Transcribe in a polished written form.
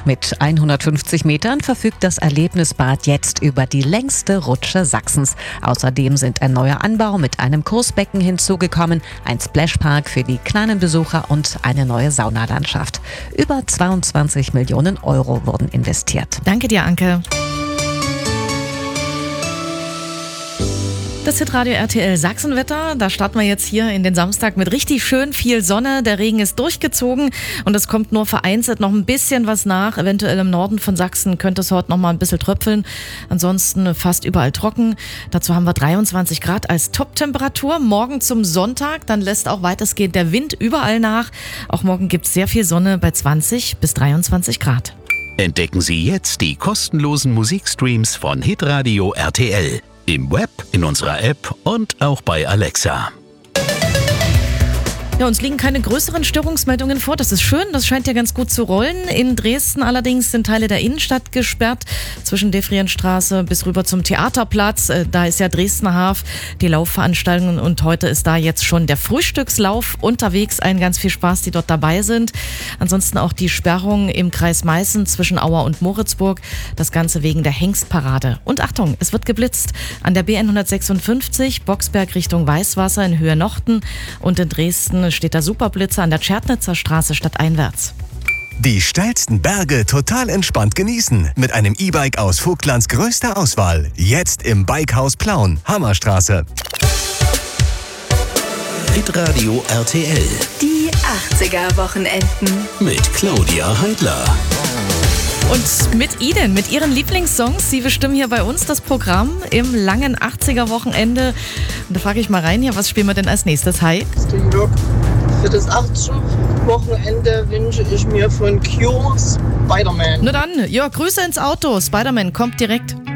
Mit 150 Metern verfügt das Erlebnisbad jetzt über die längste Rutsche Sachsens. Außerdem sind ein neuer Anbau mit einem Kursbecken hinzugekommen, ein Splashpark für die kleinen Besucher und eine neue Saunalandschaft. Über 22 Millionen Euro wurden investiert. Danke dir, Anke. Das Hitradio RTL Sachsenwetter, da starten wir jetzt hier in den Samstag mit richtig schön viel Sonne. Der Regen ist durchgezogen und es kommt nur vereinzelt noch ein bisschen was nach. Eventuell im Norden von Sachsen könnte es heute noch mal ein bisschen tröpfeln. Ansonsten fast überall trocken. Dazu haben wir 23 Grad als Top-Temperatur. Morgen zum Sonntag, dann lässt auch weitestgehend der Wind überall nach. Auch morgen gibt es sehr viel Sonne bei 20 bis 23 Grad. Entdecken Sie jetzt die kostenlosen Musikstreams von Hitradio RTL. Im Web, in unserer App und auch bei Alexa. Ja, uns liegen keine größeren Störungsmeldungen vor. Das ist schön, das scheint ja ganz gut zu rollen. In Dresden allerdings sind Teile der Innenstadt gesperrt, zwischen Devrienstraße bis rüber zum Theaterplatz. Da ist ja Dresdner Haf, die Laufveranstaltungen, und heute ist da jetzt schon der Frühstückslauf unterwegs. Allen ganz viel Spaß, die dort dabei sind. Ansonsten auch die Sperrung im Kreis Meißen zwischen Auer und Moritzburg. Das Ganze wegen der Hengstparade. Und Achtung, es wird geblitzt. An der BN 156, Boxberg Richtung Weißwasser in Höhe Nochten, und in Dresden steht der Superblitzer an der Tschertnitzer Straße stadteinwärts. Die steilsten Berge total entspannt genießen mit einem E-Bike aus Vogtlands größter Auswahl. Jetzt im Bikehaus Plauen, Hammerstraße. Hitradio RTL. Die 80er-Wochenenden. Mit Claudia Heidler. Und mit Ihnen, mit Ihren Lieblingssongs. Sie bestimmen hier bei uns das Programm im langen 80er-Wochenende. Und da frage ich mal rein hier, was spielen wir denn als nächstes? Hi. Für das 80er-Wochenende wünsche ich mir von Cure Spider-Man. Na dann, ja, Grüße ins Auto. Spider-Man kommt direkt.